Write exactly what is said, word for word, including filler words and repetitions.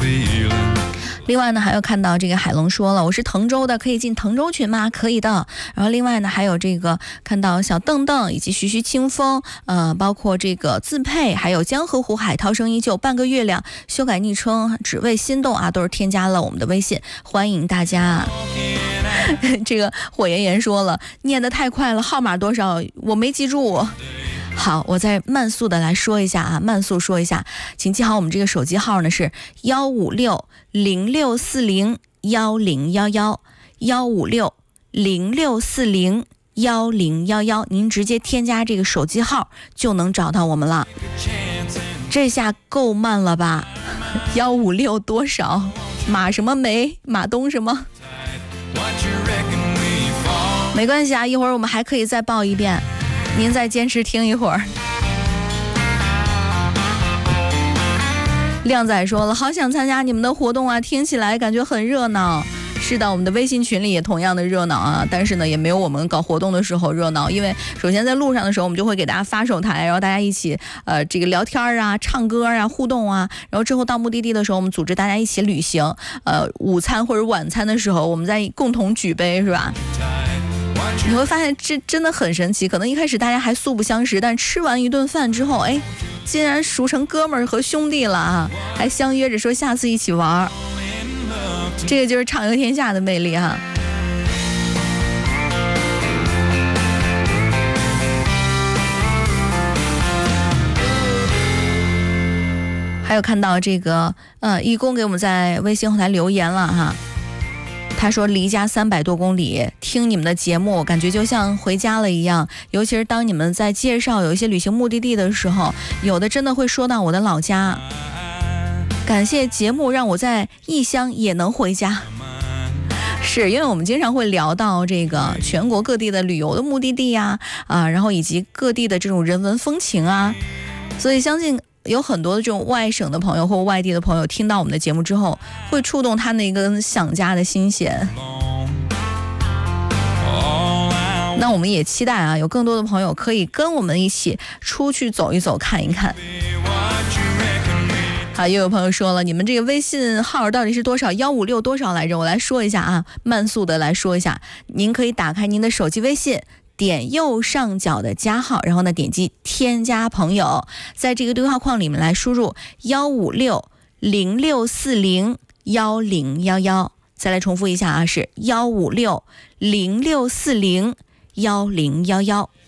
另外呢，还有看到这个海龙说了，我是滕州的，可以进滕州群吗？可以的。然后另外呢，还有这个看到小邓邓以及徐徐清风，呃，包括这个自配，还有江河湖海涛声依旧，半个月亮，修改昵称只为心动啊，都是添加了我们的微信，欢迎大家。这个火炎炎说了，念得太快了，号码多少我没记住。好，我再慢速的来说一下啊，慢速说一下，请记好我们这个手机号呢是幺五六零六四零幺零幺幺幺五六零六四零幺零幺幺，您直接添加这个手机号就能找到我们了。这下够慢了吧？幺五六多少？马什么梅？马东什么？没关系啊，一会儿我们还可以再报一遍。您再坚持听一会儿。靓仔说了，好想参加你们的活动啊，听起来感觉很热闹。是的，我们的微信群里也同样的热闹啊，但是呢，也没有我们搞活动的时候热闹。因为首先在路上的时候，我们就会给大家发手台，然后大家一起呃这个聊天啊、唱歌啊、互动啊。然后之后到目的地的时候，我们组织大家一起旅行。呃，午餐或者晚餐的时候，我们再共同举杯，是吧？你会发现这真的很神奇，可能一开始大家还素不相识，但吃完一顿饭之后，哎，竟然熟成哥们儿和兄弟了啊，还相约着说下次一起玩。这个就是畅游天下的魅力哈。还有看到这个呃义工给我们在微信后台留言了哈，他说离家三百多公里，听你们的节目感觉就像回家了一样，尤其是当你们在介绍有一些旅行目的地的时候，有的真的会说到我的老家。感谢节目让我在异乡也能回家。是因为我们经常会聊到这个全国各地的旅游的目的地呀、啊，啊，然后以及各地的这种人文风情啊，所以相信有很多的这种外省的朋友或外地的朋友听到我们的节目之后，会触动他那根想家的心弦。那我们也期待啊，有更多的朋友可以跟我们一起出去走一走，看一看。好，又有朋友说了，你们这个微信号到底是多少？幺五六多少来着？我来说一下啊，慢速的来说一下。您可以打开您的手机微信，点右上角的加号，然后呢点击添加朋友，在这个对话框里面来输入幺五六零六四零幺零幺幺。再来重复一下啊，是幺五六零六四零幺零幺幺。